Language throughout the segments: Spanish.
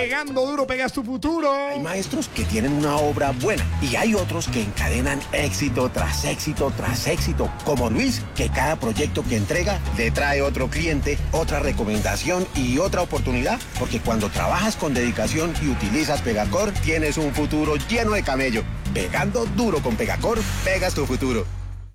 Pegando duro, pegas tu futuro. Hay maestros que tienen una obra buena y hay otros que encadenan éxito tras éxito tras éxito, como Luis, que cada proyecto que entrega le trae otro cliente, otra recomendación y otra oportunidad, porque cuando trabajas con dedicación y utilizas Pegacor, tienes un futuro lleno de camello. Pegando duro con Pegacor, pegas tu futuro.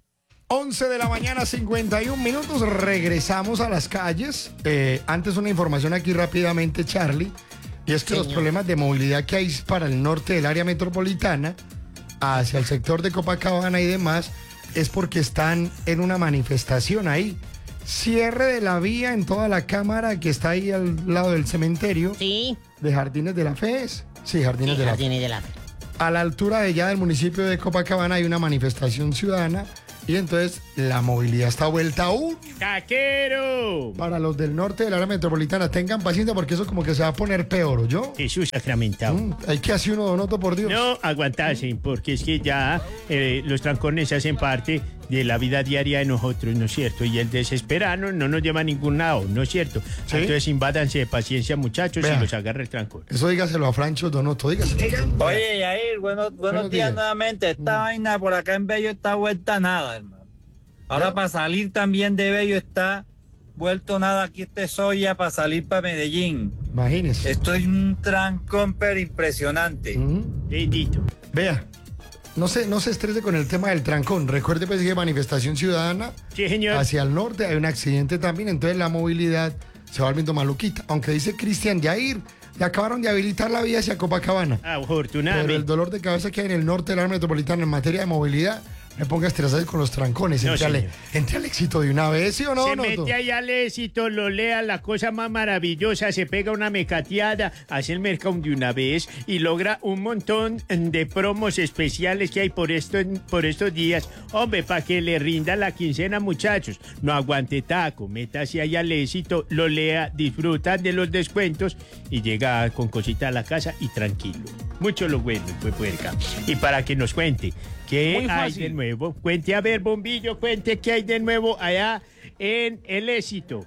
11 de la mañana, 51 minutos. Regresamos a las calles. Antes una información aquí rápidamente, Charlie. Y es que los problemas de movilidad que hay para el norte del área metropolitana, hacia el sector de Copacabana y demás, es porque están en una manifestación ahí. Cierre de la vía en toda la cámara que está ahí al lado del cementerio. Sí. De Jardines de la FES. Sí, Jardines de la FES. Jardines de la FES. A la altura de ya del municipio de Copacabana hay una manifestación ciudadana. Y entonces la movilidad está vuelta a un ¡Caquero! Para los del norte del área metropolitana, tengan paciencia porque eso como que se va a poner peor, ¿yo? Jesús sacramentado. Hay que hacer uno, Donoto, por Dios. No aguantarse, porque es que ya los trancones hacen parte de la vida diaria de nosotros, ¿no es cierto? Y el desesperano no nos lleva a ningún lado, ¿no es cierto? ¿Sí? Entonces invádanse de paciencia, muchachos, Vea. y los agarra el trancón. Eso dígaselo a Francho, Donoto, dígaselo. Oye, Yair, buenos días días. nuevamente. Esta vaina por acá en Bello está vuelta a nada, hermano. Ahora para salir también de Bello está vuelto nada. Aquí este Soya para salir para Medellín. Imagínese. Esto es un trancón pero impresionante. Bendito. Vea, no se estrese con el tema del trancón. Recuerde pues que hay manifestación ciudadana Sí, señor. hacia el norte, hay un accidente también, entonces la movilidad se va volviendo maluquita. Aunque dice Cristian Yair, le acabaron de habilitar la vía hacia Copacabana. Pero el Afortunadamente. dolor de cabeza que hay en el norte del área metropolitana en materia de movilidad, me ponga a estresar con los trancones. No, Entre al éxito de una vez, ¿sí o no? Se Donoto? mete allá al éxito, lo lea, la cosa más maravillosa, se pega una mecateada, hace el mercado de una vez y logra un montón de promos especiales que hay por estos días. Hombre, para que le rinda la quincena, muchachos. No aguante taco, métase allá al éxito, lo lea, disfruta de los descuentos y llega con cosita a la casa y tranquilo. Mucho lo bueno, pues puerca. Y para que nos cuente qué Muy hay fácil. de nuevo, cuente a ver, Bombillo, cuente qué hay de nuevo allá en el éxito.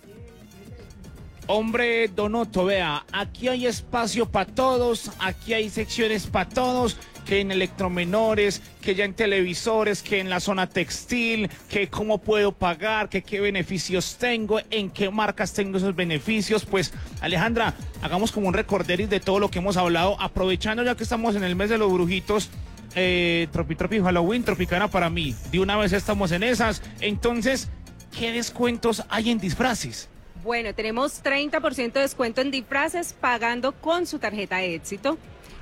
Hombre, Donoto, vea, aquí hay espacio para todos, aquí hay secciones para todos, que en electromenores, que ya en televisores, que en la zona textil, que cómo puedo pagar, que qué beneficios tengo, en qué marcas tengo esos beneficios. Pues, Alejandra, hagamos como un recorderis de todo lo que hemos hablado, aprovechando ya que estamos en el mes de los brujitos. Tropi Halloween, Tropicana para mí. De una vez estamos en esas. Entonces, ¿qué descuentos hay en disfraces? Bueno, tenemos 30% de descuento en disfraces pagando con su tarjeta Éxito.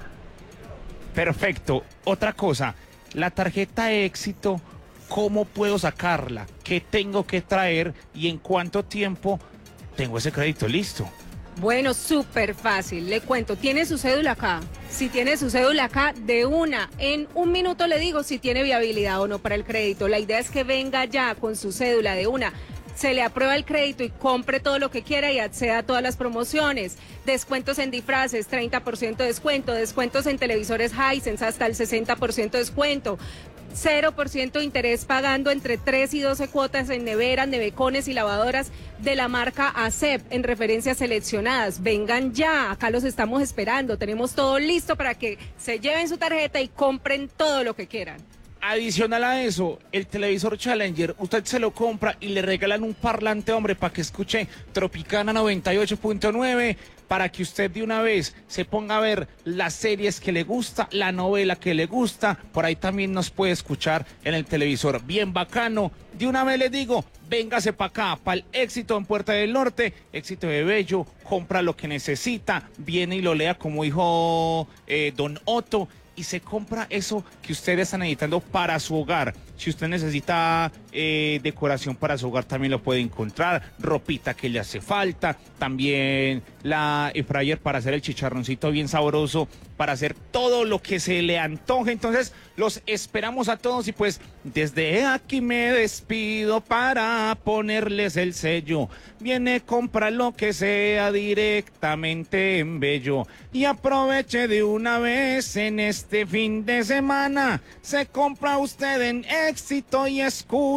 Perfecto. Otra cosa, la tarjeta Éxito, ¿cómo puedo sacarla? ¿Qué tengo que traer? ¿Y en cuánto tiempo tengo ese crédito listo? Bueno, súper fácil, le cuento, tiene su cédula acá. Si tiene su cédula acá, en un minuto le digo si tiene viabilidad o no para el crédito. La idea es que venga ya con su cédula de una. Se le aprueba el crédito y compre todo lo que quiera y acceda a todas las promociones. Descuentos en disfraces, 30% de descuento. Descuentos en televisores Hisense, hasta el 60% de descuento. 0% interés pagando entre 3 y 12 cuotas en neveras, nevecones y lavadoras de la marca ASEP en referencias seleccionadas. Vengan ya, acá los estamos esperando. Tenemos todo listo para que se lleven su tarjeta y compren todo lo que quieran. Adicional a eso, el televisor Challenger, usted se lo compra y le regalan un parlante, hombre, para que escuche Tropicana 98.9, para que usted de una vez se ponga a ver las series que le gusta, la novela que le gusta. Por ahí también nos puede escuchar en el televisor. Bien bacano. De una vez les digo, véngase para acá, para el Éxito en Puerta del Norte, Éxito de Bello, compra lo que necesita, viene y lo lea como dijo Don Otto, y se compra eso que usted está necesitando para su hogar. Si usted necesita decoración para su hogar, también lo puede encontrar. Ropita que le hace falta. También la fryer para hacer el chicharroncito bien sabroso. Para hacer todo lo que se le antoje. Entonces, los esperamos a todos. Y pues, desde aquí me despido para ponerles el sello. Viene, compra lo que sea directamente en Bello. Y aproveche de una vez en este fin de semana. Se compra usted en Éxito y escucha